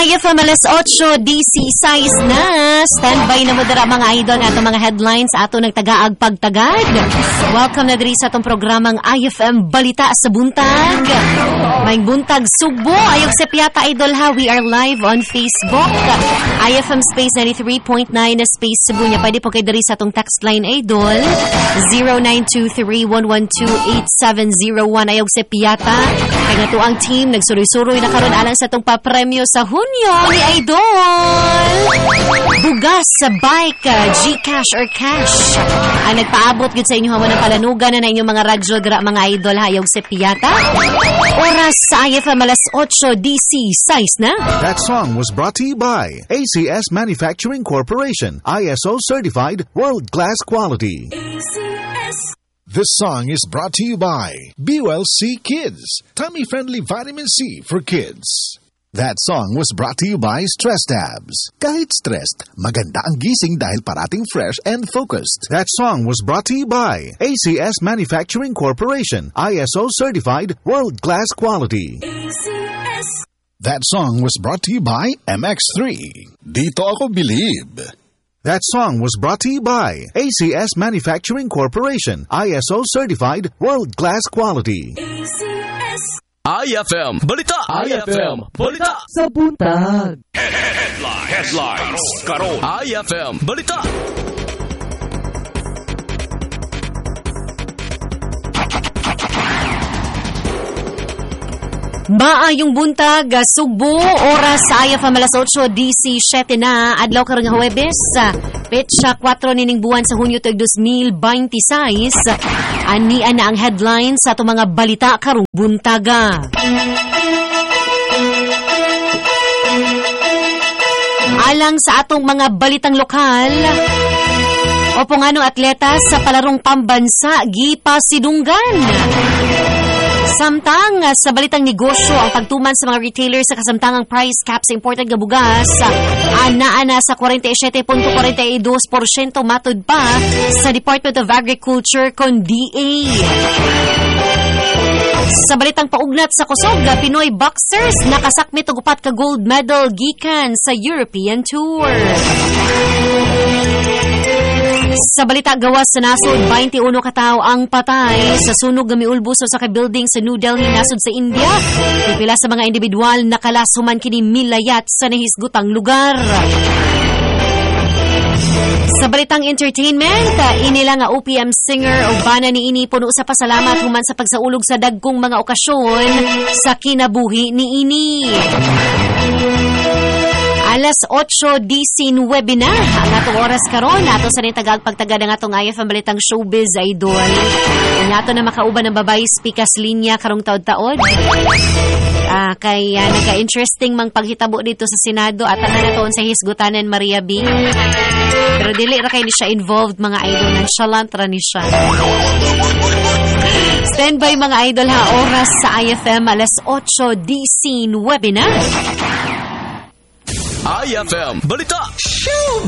IFM alas 8 DC size na. Standby na mo dira mga idol nga itong mga headlines ato nagtagaag pagtagad. Welcome na diri sa itong programang IFM Balita sa Buntag. May buntag Sugbo. Ayog sa Piata Idol ha. We are live on Facebook. IFM Space 93.9 na Space Cebu niya. Pwede po kayo diri sa itong text line Idol 0923-112-8701. Ayog sa Piata. Kaya nga to ang team nagsuroy-suroy na karon alang sa itong papremyo sa Hunyo ni Idol. Bugas sa bike, Gcash or cash. Ang nagpaabot yun sa inyo hamon ng palanugan na inyong mga radyo dira mga idol hayog sa Piata. Oras sa IFM alas 8 DC size na. That song was brought to you by ACS Manufacturing Corporation, ISO certified world-class quality. ACS. This song is brought to you by BULC Kids, tummy-friendly vitamin C for kids. That song was brought to you by Stress Tabs. Kahit stressed, maganda ang gising dahil parating fresh and focused. That song was brought to you by ACS Manufacturing Corporation, ISO certified world-class quality. ACS. That song was brought to you by MX3. Dito ako believe. That song was brought to you by ACS Manufacturing Corporation, ISO certified world-class quality. ACS. IFM Balita! IFM Balita! Sa Buntag! Headlines! Karon! IFM Balita! Maayong buntag, Sugbo, oras sa IFM alas 8 DC 7 na, adlaw karong Huwebes, petsa 4 nining buwan sa Hunyo tuig 2026. Anian na ang headlines sa itong mga balita karong buntaga. Alang sa atong mga balitang lokal, o punganong atleta sa palarong pambansa, gipasidunggan. Samtang sa balitang negosyo, ang pagtuman sa mga retailers sa kasamtangang price cap sa imported nga bugas, ana sa 47.42% matud pa sa Department of Agriculture kon DA. Sa balitang paugnat sa kusog, Pinoy boxers nakasakmit og upat ka gold medal gikan sa European Tour. Sa balita gawas sa nasod, 21 katao ang patay sa sunog nga miulbos sa building sa New Delhi nasod sa India. Pipila sa mga individual nakalasuman kini milayat sa nahisgutang lugar. Sa balitang entertainment, inila nga OPM singer o bana ni ini puno sa pasalamat human sa pagsaulog sa dagkong mga okasyon sa kinabuhi ni ini. Alas 8 DC 9 na ang atong oras karon ato sa nitagag pagtagad ang atong IFM Balitang Showbiz Idol. Ang ato na makauban ng babay speakers linya karong taod-taod. Kay nagka-interesting mang paghitabo dito sa Senado at ang natoon sa hisgutanan Maria B. Pero dili ra kay ni siya involved mga idol, nonchalant ra ni siya. Standby mga idol ha, oras sa IFM alas 8 DC 9 na. IFM Balita! Show!